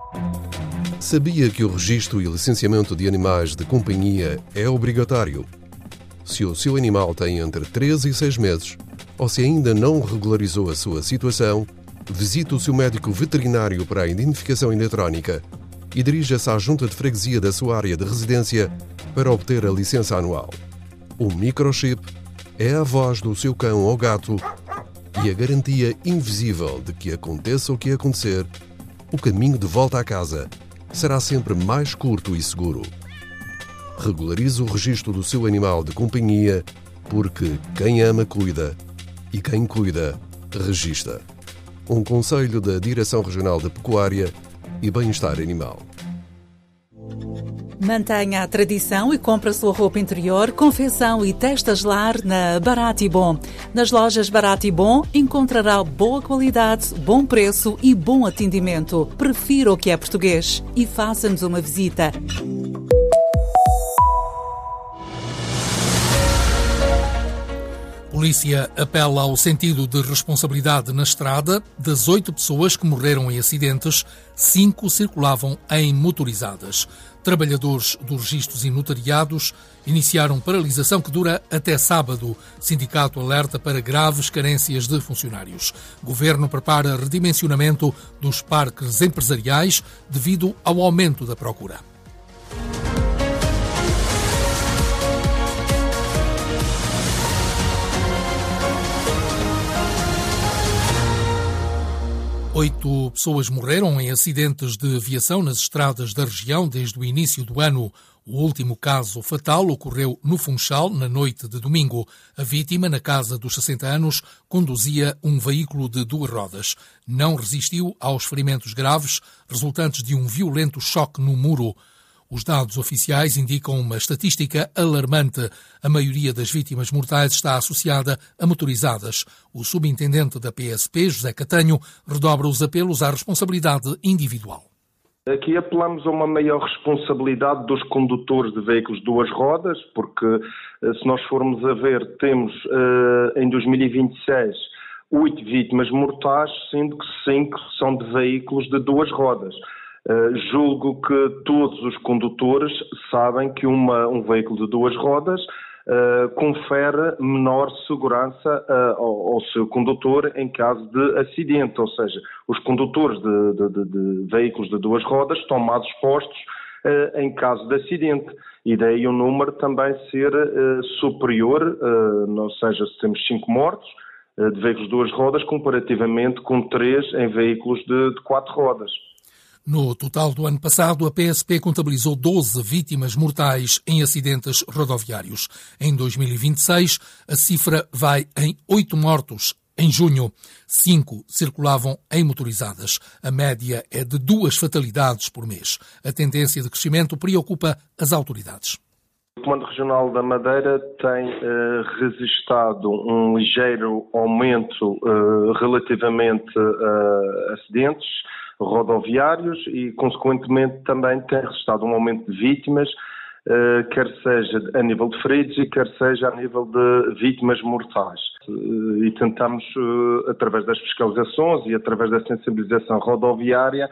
Sabia que o registro e licenciamento de animais de companhia é obrigatório? Se o seu animal tem entre 3 e 6 meses, ou se ainda não regularizou a sua situação, visite o seu médico veterinário para a identificação eletrónica e dirija-se à junta de freguesia da sua área de residência para obter a licença anual. O microchip é a voz do seu cão ou gato e a garantia invisível de que aconteça o que acontecer, o caminho de volta à casa será sempre mais curto e seguro. Regularize o registro do seu animal de companhia, porque quem ama cuida e quem cuida registra. Um conselho da Direção Regional de Pecuária e Bem-Estar Animal. Mantenha a tradição e compre a sua roupa interior, confecção e testas lar na Barato e Bom. Nas lojas Barato e Bom encontrará boa qualidade, bom preço e bom atendimento. Prefira o que é português e faça-nos uma visita. Polícia apela ao sentido de responsabilidade na estrada. Das 8 pessoas que morreram em acidentes, 5 circulavam em motorizadas. Trabalhadores dos registros e notariados iniciaram paralisação que dura até sábado. Sindicato alerta para graves carências de funcionários. Governo prepara redimensionamento dos parques empresariais devido ao aumento da procura. 8 pessoas morreram em acidentes de aviação nas estradas da região desde o início do ano. O último caso fatal ocorreu no Funchal, na noite de domingo. A vítima, na casa dos 60 anos, conduzia um veículo de 2 rodas. Não resistiu aos ferimentos graves, resultantes de um violento choque no muro. Os dados oficiais indicam uma estatística alarmante. A maioria das vítimas mortais está associada a motorizadas. O subintendente da PSP, José Catanho, redobra os apelos à responsabilidade individual. Aqui apelamos a uma maior responsabilidade dos condutores de veículos de 2 rodas, porque se nós formos a ver, temos em 2026 8 vítimas mortais, sendo que 5 são de veículos de 2 rodas. Julgo que todos os condutores sabem que um veículo de 2 rodas confere menor segurança ao seu condutor em caso de acidente, ou seja, os condutores de veículos de 2 rodas estão mais expostos em caso de acidente, e daí o número também ser superior, ou seja, se temos 5 mortos de veículos de 2 rodas comparativamente com 3 em veículos de 4 rodas. No total do ano passado, a PSP contabilizou 12 vítimas mortais em acidentes rodoviários. Em 2026, a cifra vai em 8 mortos. Em junho, 5 circulavam em motorizadas. A média é de 2 fatalidades por mês. A tendência de crescimento preocupa as autoridades. O Comando Regional da Madeira tem registado um ligeiro aumento relativamente a acidentes rodoviários e, consequentemente, também tem registrado um aumento de vítimas, quer seja a nível de feridos e quer seja a nível de vítimas mortais. E tentamos, através das fiscalizações e através da sensibilização rodoviária,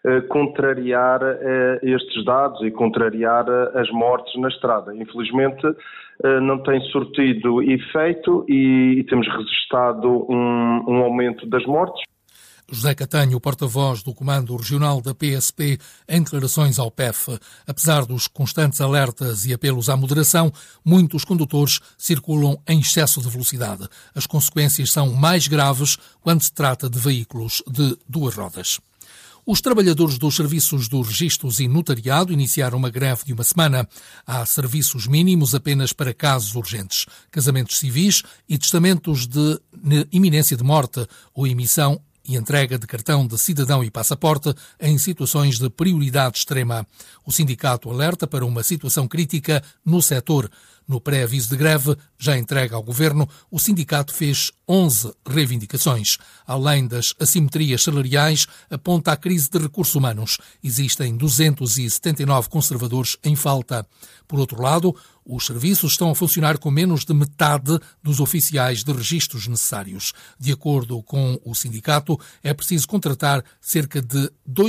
contrariar estes dados e contrariar as mortes na estrada. Infelizmente, não tem surtido efeito e temos registado um aumento das mortes. José Catanho, porta-voz do Comando Regional da PSP, em declarações ao PEF. Apesar dos constantes alertas e apelos à moderação, muitos condutores circulam em excesso de velocidade. As consequências são mais graves quando se trata de veículos de 2 rodas. Os trabalhadores dos serviços dos registros e notariado iniciaram uma greve de 1 semana. Há serviços mínimos apenas para casos urgentes, casamentos civis e testamentos de iminência de morte ou emissão e entrega de cartão de cidadão e passaporte em situações de prioridade extrema. O sindicato alerta para uma situação crítica no setor. No pré-aviso de greve, já entregue ao Governo, o sindicato fez 11 reivindicações. Além das assimetrias salariais, aponta a crise de recursos humanos. Existem 279 conservadores em falta. Por outro lado, Os serviços estão a funcionar com menos de metade dos oficiais de registros necessários. De acordo com o sindicato, é preciso contratar cerca de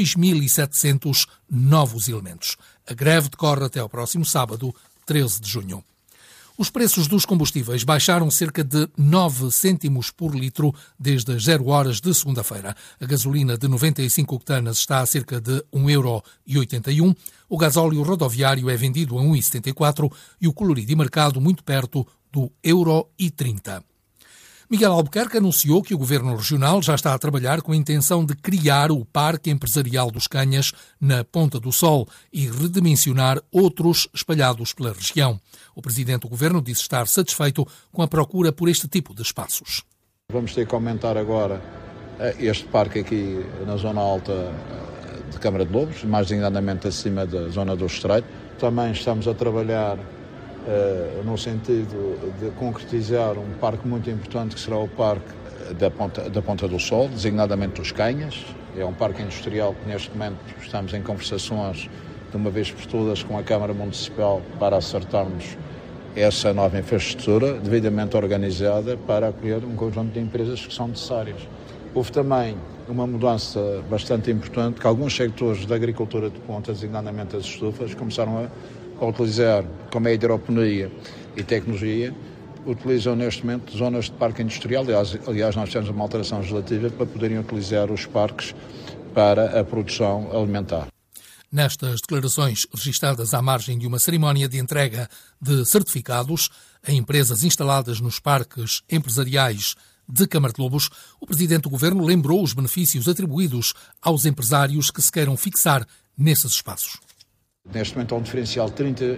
2.700 novos elementos. A greve decorre até ao próximo sábado, 13 de junho. Os preços dos combustíveis baixaram cerca de 9 cêntimos por litro desde as 0 horas de segunda-feira. A gasolina de 95 octanas está a cerca de 1,81 €. O gasóleo rodoviário é vendido a 1,74 € e o colorido de mercado muito perto do 1,30 €. Miguel Albuquerque anunciou que o Governo Regional já está a trabalhar com a intenção de criar o Parque Empresarial dos Canhas na Ponta do Sol e redimensionar outros espalhados pela região. O Presidente do Governo disse estar satisfeito com a procura por este tipo de espaços. Vamos ter que aumentar agora este parque aqui na zona alta de Câmara de Lobos, mais designadamente acima da zona do Estreito. Também estamos a trabalhar no sentido de concretizar um parque muito importante que será o Parque da Ponta do Sol, designadamente dos Canhas. É um parque industrial que neste momento estamos em conversações de uma vez por todas com a Câmara Municipal para acertarmos essa nova infraestrutura devidamente organizada para acolher um conjunto de empresas que são necessárias. Houve também uma mudança bastante importante que alguns sectores da agricultura de ponta, designadamente as estufas, começaram a utilizar, como é a hidroponia e tecnologia, utilizam neste momento zonas de parque industrial. Aliás, nós temos uma alteração legislativa para poderem utilizar os parques para a produção alimentar. Nestas declarações registadas à margem de uma cerimónia de entrega de certificados a empresas instaladas nos parques empresariais de Câmara de Lobos, o Presidente do Governo lembrou os benefícios atribuídos aos empresários que se queiram fixar nesses espaços. Neste momento há um diferencial de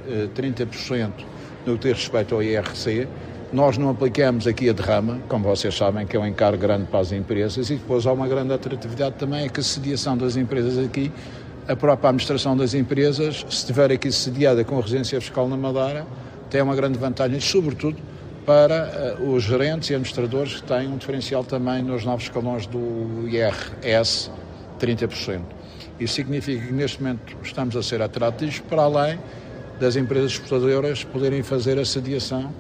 30% no que diz respeito ao IRC. Nós não aplicamos aqui a derrama, como vocês sabem, que é um encargo grande para as empresas, e depois há uma grande atratividade também, é que a sediação das empresas aqui, a própria administração das empresas, se estiver aqui sediada com a residência fiscal na Madeira, tem uma grande vantagem, sobretudo para os gerentes e administradores que têm um diferencial também nos novos escalões do IRS, 30%. Isso significa que neste momento estamos a ser atrativos para além das empresas exportadoras poderem fazer a sediação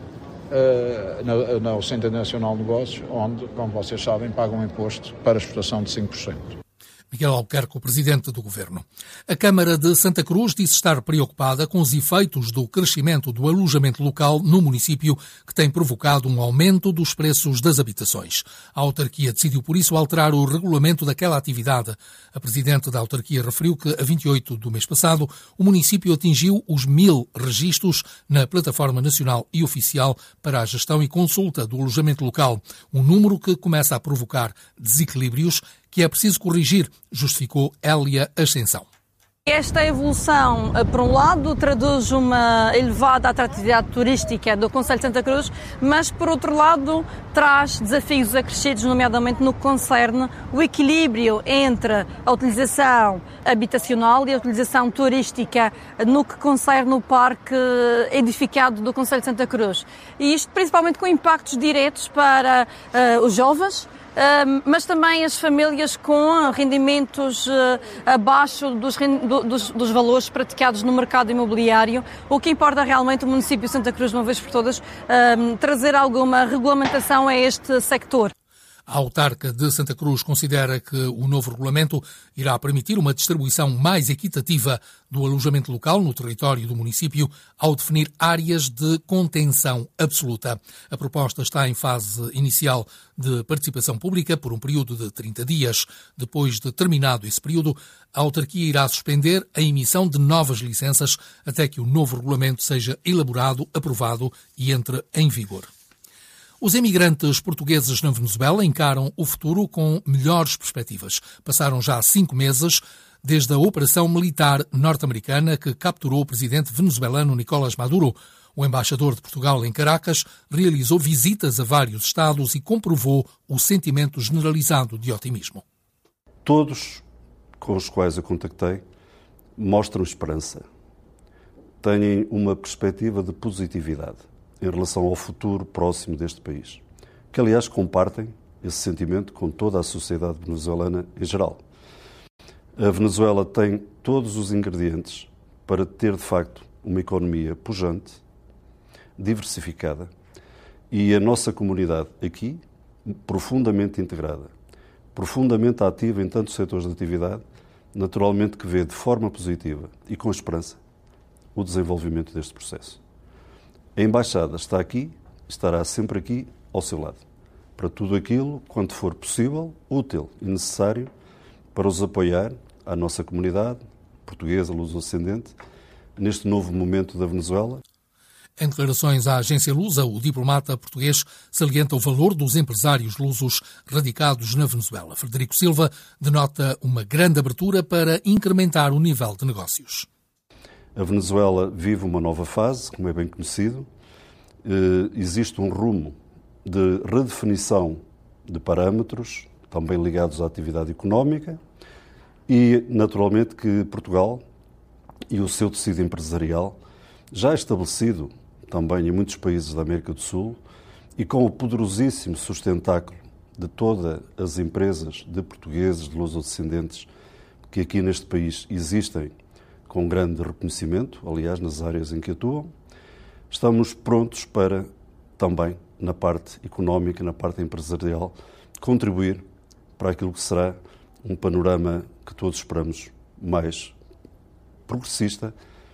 no Centro Nacional de Negócios, onde, como vocês sabem, pagam um imposto para a exportação de 5%. Miguel Albuquerque, o Presidente do Governo. A Câmara de Santa Cruz disse estar preocupada com os efeitos do crescimento do alojamento local no município, que tem provocado um aumento dos preços das habitações. A autarquia decidiu, por isso, alterar o regulamento daquela atividade. A Presidente da autarquia referiu que, a 28 do mês passado, o município atingiu os 1000 registros na Plataforma Nacional e Oficial para a Gestão e Consulta do Alojamento Local, um número que começa a provocar desequilíbrios que é preciso corrigir, justificou Hélia Ascensão. Esta evolução, por um lado, traduz uma elevada atratividade turística do Concelho de Santa Cruz, mas, por outro lado, traz desafios acrescidos, nomeadamente no que concerne o equilíbrio entre a utilização habitacional e a utilização turística no que concerne o parque edificado do Concelho de Santa Cruz. E isto principalmente com impactos diretos para os jovens, mas também as famílias com rendimentos abaixo dos valores praticados no mercado imobiliário. O que importa realmente o município de Santa Cruz, de uma vez por todas, trazer alguma regulamentação a este sector. A autarca de Santa Cruz considera que o novo regulamento irá permitir uma distribuição mais equitativa do alojamento local no território do município ao definir áreas de contenção absoluta. A proposta está em fase inicial de participação pública por um período de 30 dias. Depois de terminado esse período, a autarquia irá suspender a emissão de novas licenças até que o novo regulamento seja elaborado, aprovado e entre em vigor. Os emigrantes portugueses na Venezuela encaram o futuro com melhores perspectivas. Passaram já 5 meses desde a operação militar norte-americana que capturou o presidente venezuelano Nicolás Maduro. O embaixador de Portugal em Caracas realizou visitas a vários estados e comprovou o sentimento generalizado de otimismo. Todos com os quais eu contactei mostram esperança. Têm uma perspectiva de positividade em relação ao futuro próximo deste país, que aliás compartem esse sentimento com toda a sociedade venezuelana em geral. A Venezuela tem todos os ingredientes para ter de facto uma economia pujante, diversificada e a nossa comunidade aqui profundamente integrada, profundamente ativa em tantos setores de atividade, naturalmente que vê de forma positiva e com esperança o desenvolvimento deste processo. A Embaixada está aqui, estará sempre aqui ao seu lado, para tudo aquilo, quanto for possível, útil e necessário para os apoiar, a nossa comunidade portuguesa, luso-ascendente, neste novo momento da Venezuela. Em declarações à agência Lusa, o diplomata português salienta o valor dos empresários lusos radicados na Venezuela. Frederico Silva denota uma grande abertura para incrementar o nível de negócios. A Venezuela vive uma nova fase, como é bem conhecido. Existe um rumo de redefinição de parâmetros, também ligados à atividade económica, e, naturalmente, que Portugal e o seu tecido empresarial, já estabelecido também em muitos países da América do Sul, e com o poderosíssimo sustentáculo de todas as empresas de portugueses, de lusodescendentes, que aqui neste país existem com grande reconhecimento, aliás, nas áreas em que atuam, estamos prontos para também, na parte económica, na parte empresarial, contribuir para aquilo que será um panorama que todos esperamos mais progressista,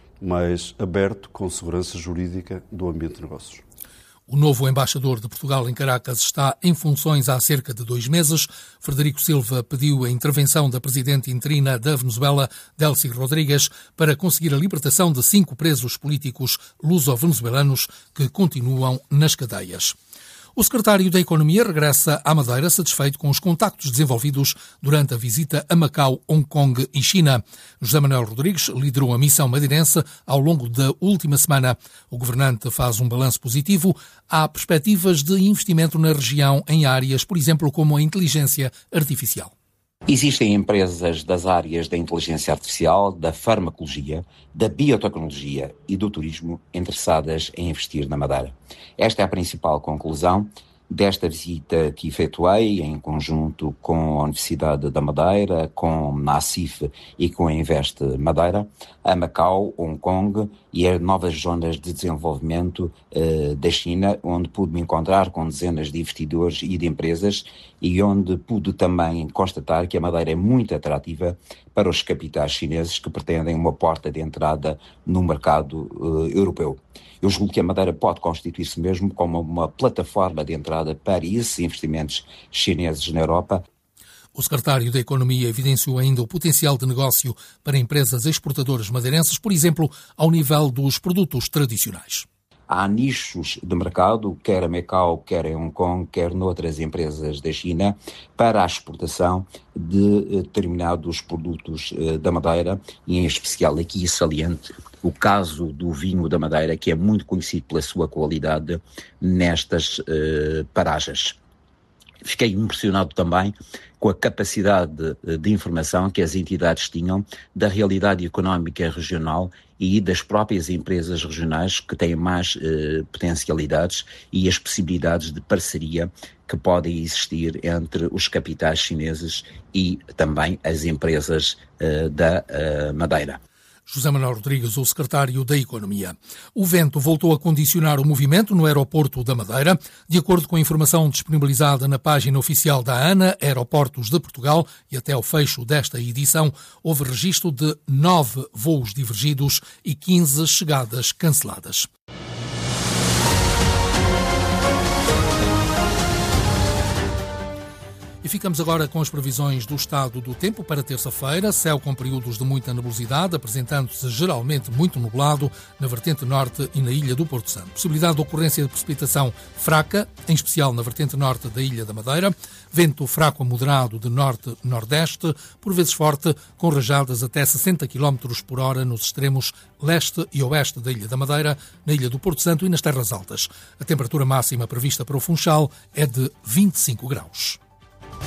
mais aberto, com segurança jurídica do ambiente de negócios. O novo embaixador de Portugal em Caracas está em funções há cerca de 2 meses. Frederico Silva pediu a intervenção da presidente interina da Venezuela, Delcy Rodrigues, para conseguir a libertação de 5 presos políticos luso-venezuelanos que continuam nas cadeias. O secretário da Economia regressa à Madeira satisfeito com os contactos desenvolvidos durante a visita a Macau, Hong Kong e China. José Manuel Rodrigues liderou a missão madeirense ao longo da última semana. O governante faz um balanço positivo. Há perspectivas de investimento na região em áreas, por exemplo, como a inteligência artificial. Existem empresas das áreas da inteligência artificial, da farmacologia, da biotecnologia e do turismo interessadas em investir na Madeira. Esta é a principal conclusão desta visita que efetuei em conjunto com a Universidade da Madeira, com a NACIF e com a Invest Madeira, a Macau, Hong Kong e as novas zonas de desenvolvimento da China, onde pude me encontrar com dezenas de investidores e de empresas e onde pude também constatar que a Madeira é muito atrativa para os capitais chineses que pretendem uma porta de entrada no mercado europeu. Eu julgo que a Madeira pode constituir-se mesmo como uma plataforma de entrada para esses investimentos chineses na Europa. O secretário da Economia evidenciou ainda o potencial de negócio para empresas exportadoras madeirenses, por exemplo, ao nível dos produtos tradicionais. Há nichos de mercado, quer a Macau, quer em Hong Kong, quer noutras empresas da China, para a exportação de determinados produtos da Madeira, e em especial aqui saliente o caso do vinho da Madeira, que é muito conhecido pela sua qualidade nestas paragens. Fiquei impressionado também com a capacidade de informação que as entidades tinham da realidade económica regional e das próprias empresas regionais que têm mais potencialidades e as possibilidades de parceria que podem existir entre os capitais chineses e também as empresas da Madeira. José Manuel Rodrigues, o secretário da Economia. O vento voltou a condicionar o movimento no aeroporto da Madeira. De acordo com a informação disponibilizada na página oficial da ANA, Aeroportos de Portugal, e até ao fecho desta edição, houve registro de 9 voos divergidos e 15 chegadas canceladas. E ficamos agora com as previsões do estado do tempo para terça-feira. Céu com períodos de muita nebulosidade, apresentando-se geralmente muito nublado na vertente norte e na ilha do Porto Santo. Possibilidade de ocorrência de precipitação fraca, em especial na vertente norte da Ilha da Madeira. Vento fraco a moderado de norte-nordeste, por vezes forte, com rajadas até 60 km por hora nos extremos leste e oeste da Ilha da Madeira, na Ilha do Porto Santo e nas Terras Altas. A temperatura máxima prevista para o Funchal é de 25 graus.